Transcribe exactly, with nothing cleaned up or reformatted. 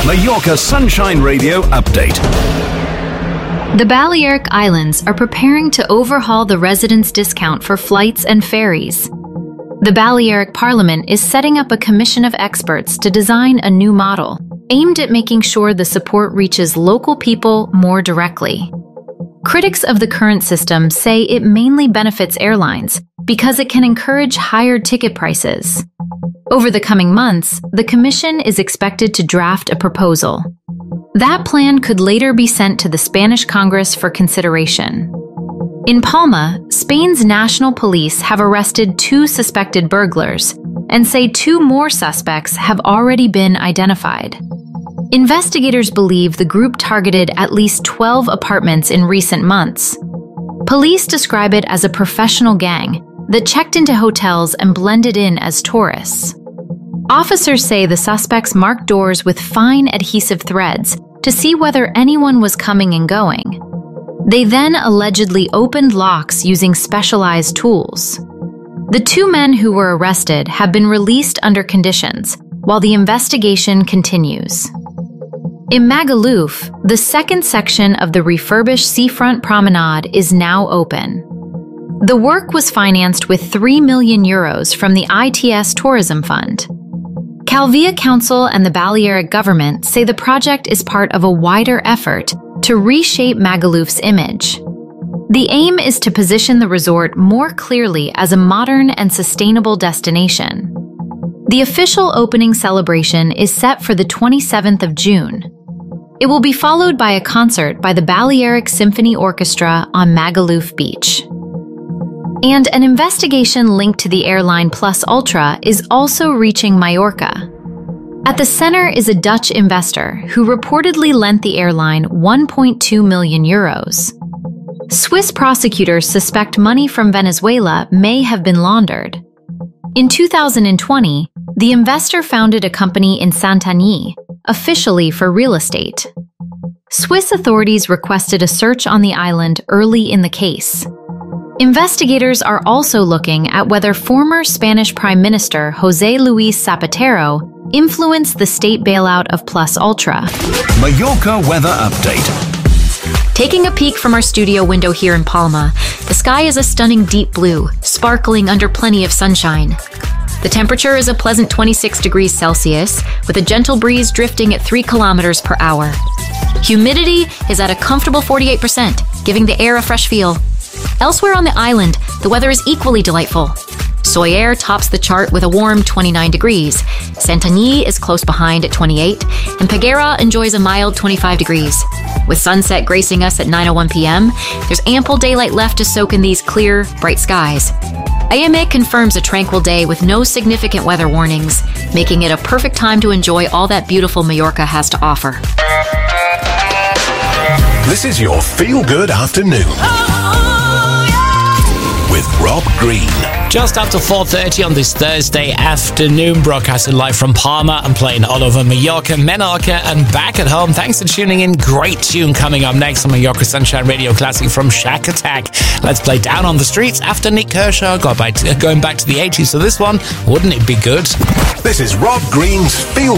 Mallorca Sunshine Radio update. The Balearic Islands are preparing to overhaul the residence discount for flights and ferries. The Balearic Parliament is setting up a commission of experts to design a new model, aimed at making sure the support reaches local people more directly. Critics of the current system say it mainly benefits airlines because it can encourage higher ticket prices. Over the coming months, the Commission is expected to draft a proposal. That plan could later be sent to the Spanish Congress for consideration. In Palma, Spain's national police have arrested two suspected burglars and say two more suspects have already been identified. Investigators believe the group targeted at least twelve apartments in recent months. Police describe it as a professional gang that checked into hotels and blended in as tourists. Officers say the suspects marked doors with fine adhesive threads to see whether anyone was coming and going. They then allegedly opened locks using specialized tools. The two men who were arrested have been released under conditions, while the investigation continues. In Magaluf, the second section of the refurbished seafront promenade is now open. The work was financed with three million euros from the I T S Tourism Fund. Calvia Council and the Balearic government say the project is part of a wider effort to reshape Magaluf's image. The aim is to position the resort more clearly as a modern and sustainable destination. The official opening celebration is set for the twenty-seventh of June. It will be followed by a concert by the Balearic Symphony Orchestra on Magaluf Beach. And an investigation linked to the airline Plus Ultra is also reaching Mallorca. At the center is a Dutch investor who reportedly lent the airline one point two million euros. Swiss prosecutors suspect money from Venezuela may have been laundered. In two thousand twenty, the investor founded a company in Santanyí, officially for real estate. Swiss authorities requested a search on the island early in the case. Investigators are also looking at whether former Spanish Prime Minister José Luis Zapatero influenced the state bailout of Plus Ultra. Mallorca weather update. Taking a peek from our studio window here in Palma, the sky is a stunning deep blue, sparkling under plenty of sunshine. The temperature is a pleasant twenty-six degrees Celsius, with a gentle breeze drifting at three kilometers per hour. Humidity is at a comfortable forty-eight percent, giving the air a fresh feel. Elsewhere on the island, the weather is equally delightful. Soller tops the chart with a warm twenty-nine degrees. Santanyí is close behind at twenty-eight, and Peguera enjoys a mild twenty-five degrees. With sunset gracing us at nine oh one p m, there's ample daylight left to soak in these clear, bright skies. A M A confirms a tranquil day with no significant weather warnings, making it a perfect time to enjoy all that beautiful Mallorca has to offer. This is your feel-good afternoon. With Rob Green. Just after four thirty on this Thursday afternoon, broadcasting live from Palma and playing all over Mallorca, Menorca and back at home. Thanks for tuning in. Great tune coming up next on Mallorca Sunshine Radio Classic from Shack Attack. Let's play Down on the Streets after Nick Kershaw got back to, going back to the eighties. So this one, wouldn't it be good? This is Rob Green's Feel